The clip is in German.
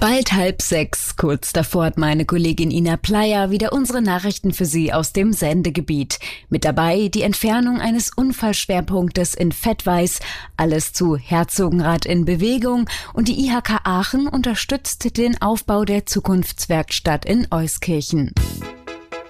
Bald 5:30, kurz davor hat meine Kollegin Ina Pleyer wieder unsere Nachrichten für Sie aus dem Sendegebiet. Mit dabei die Entfernung eines Unfallschwerpunktes in Vettweiß, alles zu Herzogenrath in Bewegung, und die IHK Aachen unterstützt den Aufbau der Zukunftswerkstatt in Euskirchen.